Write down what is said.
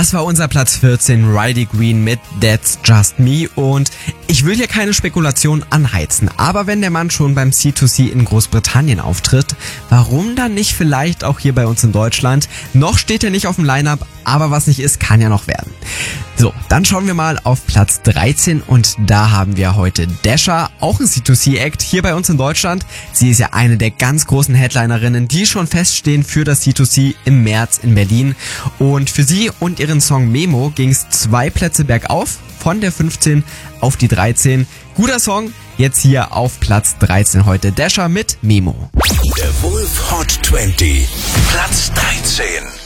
Das war unser Platz 14, Riley Green mit That's Just Me, und ich will hier keine Spekulation anheizen, aber wenn der Mann schon beim C2C in Großbritannien auftritt, warum dann nicht vielleicht auch hier bei uns in Deutschland? Noch steht er nicht auf dem Line-Up, aber was nicht ist, kann ja noch werden. So, dann schauen wir mal auf Platz 13 und da haben wir heute Dasha, auch ein C2C-Act hier bei uns in Deutschland. Sie ist ja eine der ganz großen Headlinerinnen, die schon feststehen für das C2C im März in Berlin, und für sie und ihren Song Memo ging es 2 Plätze bergauf, von der 15 auf die 13. Guter Song, jetzt hier auf Platz 13 heute Dasha mit Memo. Der Wolf Hot 20, Platz 13.